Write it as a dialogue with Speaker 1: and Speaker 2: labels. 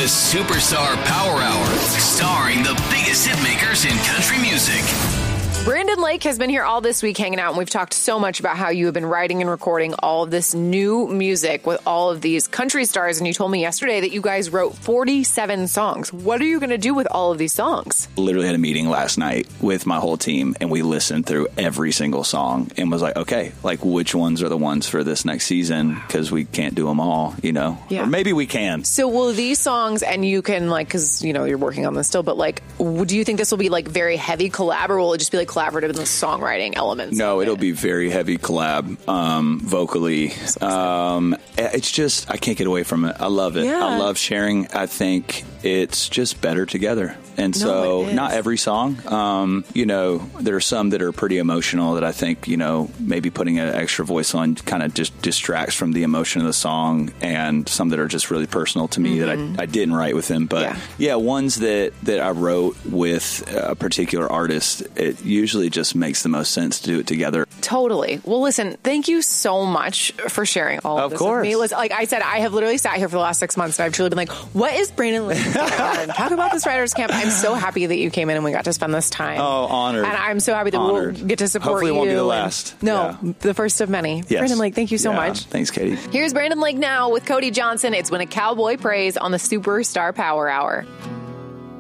Speaker 1: The Superstar Power Hour, starring the biggest hit makers in country music.
Speaker 2: Brandon Lake has been here all this week hanging out, and we've talked so much about how you have been writing and recording all of this new music with all of these country stars, and you told me yesterday that you guys wrote 47 songs. What are you going to do with all of these songs?
Speaker 3: Literally had a meeting last night with my whole team, and we listened through every single song and was like, okay, like which ones are the ones for this next season, because we can't do them all, you know?
Speaker 2: Yeah.
Speaker 3: Or maybe we can.
Speaker 2: So will these songs, and you can like, because, you know, you're working on this still, but like, do you think this will be like very heavy collab, or will it just be like collaborative in the songwriting elements?
Speaker 3: No, it'll be very heavy collab, vocally. It's just, I can't get away from it. I love it.
Speaker 2: Yeah.
Speaker 3: I love sharing. I think it's just better together. And
Speaker 2: No, it is.
Speaker 3: not every song, you know, there are some that are pretty emotional that I think, you know, maybe putting an extra voice on kind of just distracts from the emotion of the song, and some that are just really personal to me that I didn't write with them. But yeah, ones that I wrote with a particular artist, it usually just makes the most sense to do it together.
Speaker 2: Totally. Well, listen, thank you so much for sharing all of this
Speaker 3: course.
Speaker 2: with me. Listen, like I said, I have literally sat here for the last 6 months, and I've truly been like, what is Brandon Lake doing? Talk about this writers camp. I'm so happy that you came in and we got to spend this time.
Speaker 3: Oh, honored.
Speaker 2: And I'm so happy that
Speaker 3: Honored.
Speaker 2: we'll get to support
Speaker 3: Hopefully
Speaker 2: you.
Speaker 3: it won't be the
Speaker 2: and-
Speaker 3: last.
Speaker 2: No,
Speaker 3: Yeah.
Speaker 2: the first of many.
Speaker 3: Yes.
Speaker 2: Brandon Lake, thank you so
Speaker 3: Yeah.
Speaker 2: much.
Speaker 3: Thanks, Katie.
Speaker 2: Here's Brandon Lake now with Cody Johnson. It's When a Cowboy Prays on the Superstar Power Hour.